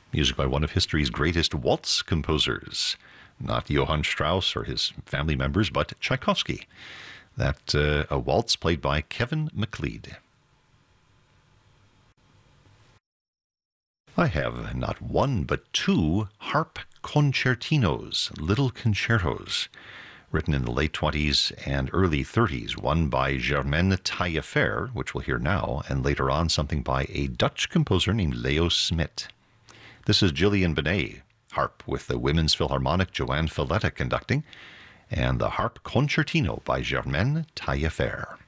music by one of history's greatest waltz composers. Not Johann Strauss or his family members, but Tchaikovsky. That a waltz played by Kevin MacLeod. I have not one but two harp concertinos, little concertos, written in the late 20s and early 30s, one by Germaine Taillefer, which we'll hear now, and later on something by a Dutch composer named Leo Smit. This is Gillian Benet, harp with the Women's Philharmonic Joanne Filletta conducting, and the harp concertino by Germaine Taillefer.